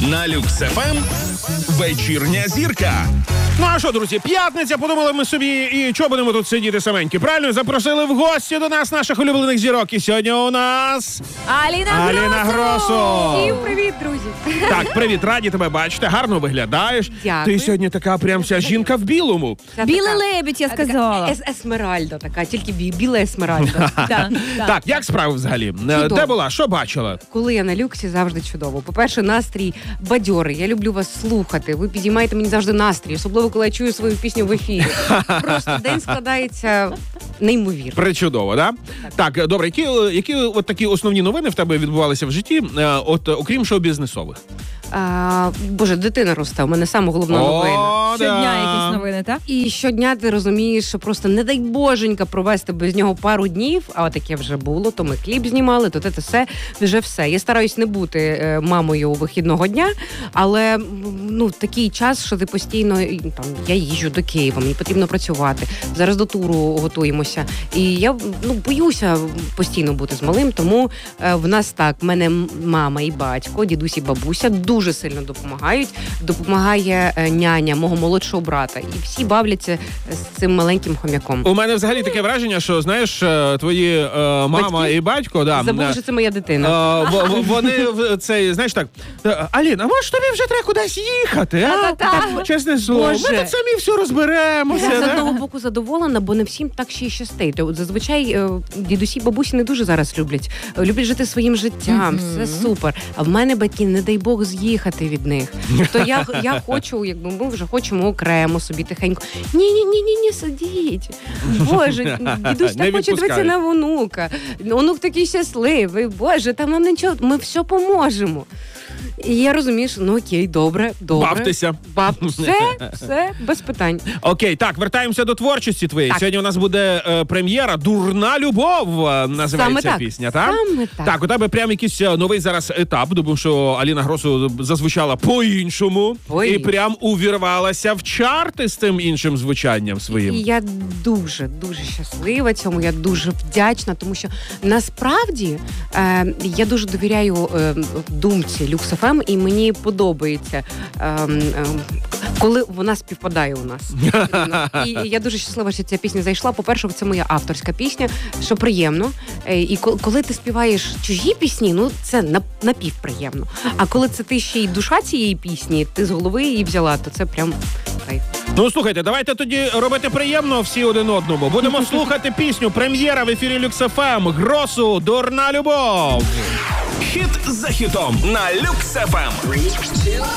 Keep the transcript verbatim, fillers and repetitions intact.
На Люкс еф ем вечірня зірка. Ну а що, друзі, п'ятниця, подумали ми собі, і чого будемо тут сидіти саменькі? Правильно, запросили в гості до нас наших улюблених зірок. І сьогодні у нас... Аліна, Аліна Гросу! Всім привіт, друзі! Так, привіт, раді тебе бачити, гарно виглядаєш. Дякую. Ти сьогодні така прям вся жінка в білому. Це Білий така- лебідь, я така сказала. ес- Есмеральда така, тільки бі- біла есмеральда. Так, Так, як справи взагалі? Е, Чудово. Де була? Що бачила? Коли я на люксі, завжди чудово. По-перше, настрій бадьорий. Я люблю вас слухати. Ви підіймаєте мені завжди настрій, особливо коли я чую свою пісню в ефірі. Просто день складається неймовірно. Причудово, да? Так, так добре, які, які от такі основні новини в тебе відбувалися в житті, е, от окрім шоу-бізнесових? А, Боже, дитина росте. У мене саме головна новина. О, Щодня да. якісь новини, так? І щодня ти розумієш, що просто не дай боженька провести без нього пару днів, а таке вже було, то ми кліп знімали, то те, то все, вже все. Я стараюсь не бути е, мамою у вихідного дня, але м, ну, такий час, що ти постійно, і, там, я їжджу до Києва, мені потрібно працювати, зараз до туру готуємося. І я ну, боюся постійно бути з малим, тому е, в нас так, в мене м- мама і батько, дідусь і бабуся дуже сильно допомагають. Допомагає е, няня мого молодшого брата. І всі бавляться з цим маленьким хом'яком. У мене взагалі таке враження, що, знаєш, е, твої е, мама Батьки? і батько, да, Забув, е, що це моя дитина. е, в- в- вони в- цей, знаєш так, е, Алін, а може тобі вже треба кудись їхати, а? Та-та-та. Чесне слово, ми Боже. тут самі все розберемося. Я з да? одного боку задоволена, бо не всім так ще й щастить. От зазвичай е, дідусі, бабусі не дуже зараз люблять. Е, Люблять жити своїм життям, все супер. А в мене батьки, не дай Бог, з'їхати від них. То я, я хочу, якби ми вже хочемо окремо собі тихенько. Ні, ні, ні, ні, ні, сидіть. Боже, дідусь Не так хоче дивитися відпускають. на онука. Онук такий щасливий. Боже, там нам нічого, ми все поможемо. І я розумію, що ну окей, добре, добре. Бавтеся. Бав... Все, все, без питань. Окей, так, вертаємося до творчості твоєї. Так. Сьогодні у нас буде е, прем'єра «Дурна любов» е, називається Саме так. пісня, так? Саме так. Так, у тебе прям якийсь е, новий зараз етап, тому що Аліна Гросу зазвучала по-іншому і По-іншому. прям увірвалася в чарти з тим іншим звучанням своїм. І я дуже, дуже щаслива цьому, я дуже вдячна, тому що насправді е, я дуже довіряю е, думці Люкс еф ем, і мені подобається, е, е, коли вона співпадає у нас. І я дуже щаслива, що ця пісня зайшла. По-перше, це моя авторська пісня, що приємно. Е, І ко- коли ти співаєш чужі пісні, ну це нап- напівприємно. А коли це ти ще й душа цієї пісні, ти з голови її взяла, то це прям кайф. Ну, слухайте, давайте тоді робити приємно всі один одному. Будемо слухати пісню. Прем'єра в ефірі Люкс еф ем. Гросу «Дурна любов». Хіт за хітом на Люкс еф ем.